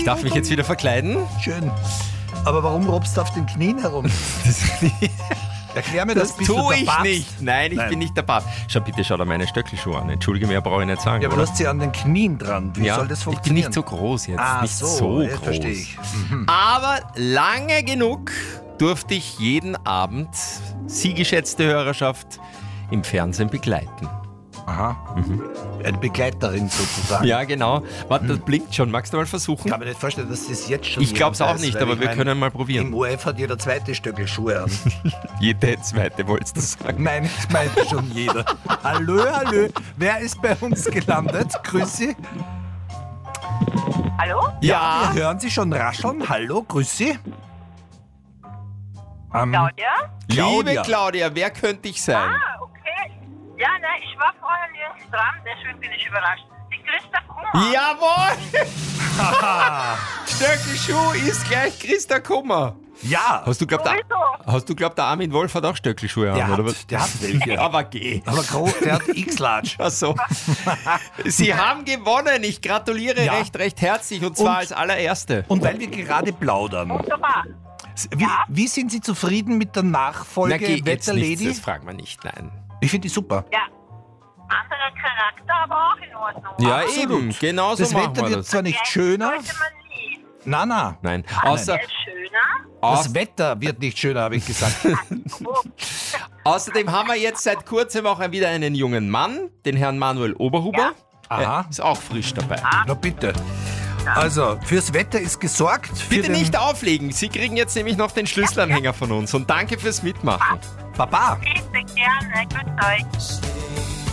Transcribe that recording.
Ich darf mich jetzt wieder verkleiden. Schön. Aber warum robst du auf den Knien herum? Erklär mir das, bist du tue der ich Papst? nicht. Nein, ich bin nicht der Papst. Schau da meine Stöckelschuhe an. Entschuldige, mehr brauche ich nicht sagen. Ja, aber oder? du hast sie an den Knien dran. Wie soll das ich bin funktionieren? nicht so groß jetzt. Ah, nicht so groß. verstehe ich. Aber lange genug durfte ich jeden Abend Sie, geschätzte Hörerschaft, im Fernsehen begleiten. Aha. Eine Begleiterin sozusagen. Ja, genau. Warte, das blinkt schon. Magst du mal versuchen? Ich kann mir nicht vorstellen, dass das jetzt schon Ich glaube es auch jemand weiß, nicht, weil aber ich wir mein, können mal probieren. Im ORF hat jeder zweite Stöckelschuhe an. Jede zweite, wolltest du sagen. Nein, das meint schon jeder. Hallo. Wer ist bei uns gelandet? Grüß Sie. Hallo? Ja, Wir hören Sie schon rascheln. Hallo, grüß Sie. Claudia? liebe Claudia, wer könnte ich sein? Ah, okay. Ja, nein, ich war vorher nirgends dran, deswegen bin ich überrascht. Die Christa Kummer. Jawohl! Stöckelschuh ist gleich Christa Kummer. Ja, Hast du glaubt, Sowieso. der Armin Wolf hat auch Stöckelschuhe an, oder was? der hat welche. Aber geh. Aber groß, der hat X-Large. Ach so. Sie haben gewonnen. Ich gratuliere Ja. recht herzlich und zwar Und- als allererste. Und weil wir gerade plaudern, Wunderbar. wie sind Sie zufrieden mit der Nachfolge geh jetzt nicht, Wetterlady? das fragen wir nicht, nein. Ich finde die super. Ja. Anderer Charakter, aber auch in Ordnung. Ja, Absolut. eben. Genau so Das machen Wetter wir wird das. zwar nicht schöner. Sollte man nie. Na. Nein, außer, Der ist schöner. Das Wetter wird nicht schöner, habe ich gesagt. außerdem haben wir jetzt seit kurzem auch wieder einen jungen Mann, den Herrn Manuel Oberhuber. Aha. Ist auch frisch dabei. Na bitte. Also, fürs Wetter ist gesorgt. Bitte nicht auflegen. Sie kriegen jetzt nämlich noch den Schlüsselanhänger von uns. Und danke fürs Mitmachen. Baba. Bitte gerne. Grüß euch.